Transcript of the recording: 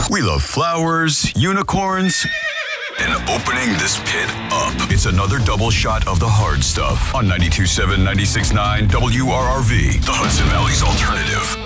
We love flowers, unicorns, and opening this pit up. It's another double shot of the hard stuff on 92.7, 96.9 WRRV, the Hudson Valley's alternative.